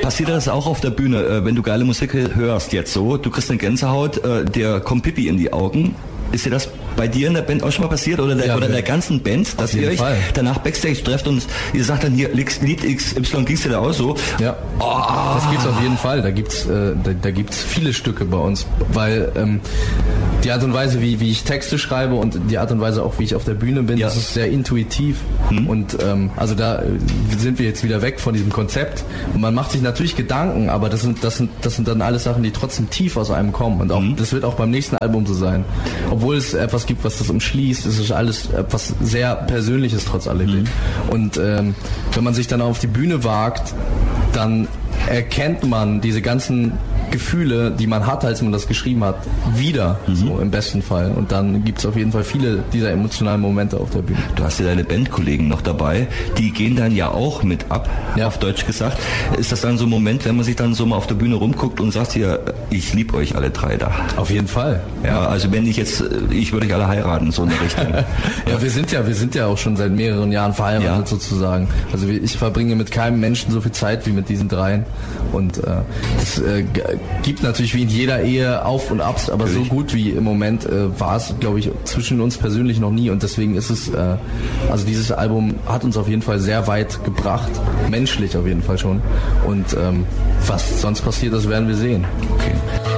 passiert das auch auf der Bühne, wenn du geile Musik hörst jetzt so, du kriegst eine Gänsehaut, dir kommt Pipi in die Augen. Ist dir das bei dir in der Band auch schon mal passiert oder der ganzen Band, dass ihr euch danach Backstage trefft und ihr sagt dann hier, Lied XY, ging's dir da auch so? Ja, das gibt's auf jeden Fall. Da gibt's viele Stücke bei uns, weil die Art und Weise, wie ich Texte schreibe und die Art und Weise auch, wie ich auf der Bühne bin, das ist sehr intuitiv. Und also da sind wir jetzt wieder weg von diesem Konzept und man macht sich natürlich Gedanken, aber das sind dann alles Sachen, die trotzdem tief aus einem kommen und auch das wird auch beim nächsten Album so sein. Obwohl es etwas gibt, was das umschließt, es ist alles etwas sehr Persönliches trotz alledem. Und wenn man sich dann auf die Bühne wagt, dann erkennt man diese ganzen Gefühle, die man hat, als man das geschrieben hat, wieder, so im besten Fall. Und dann gibt es auf jeden Fall viele dieser emotionalen Momente auf der Bühne. Du hast ja deine Bandkollegen noch dabei, die gehen dann ja auch mit ab, auf Deutsch gesagt. Ist das dann so ein Moment, wenn man sich dann so mal auf der Bühne rumguckt und sagt hier, ich liebe euch alle drei da? Auf jeden Fall. Ja, also wenn ich würde euch alle heiraten, so in der Richtung. Ja, wir sind ja auch schon seit mehreren Jahren verheiratet sozusagen. Also ich verbringe mit keinem Menschen so viel Zeit wie mit diesen dreien. Und das gibt natürlich wie in jeder Ehe Auf und Abs, aber so gut wie im Moment war es, glaube ich, zwischen uns persönlich noch nie und deswegen ist es, also dieses Album hat uns auf jeden Fall sehr weit gebracht, menschlich auf jeden Fall schon und was sonst passiert, das werden wir sehen. Okay.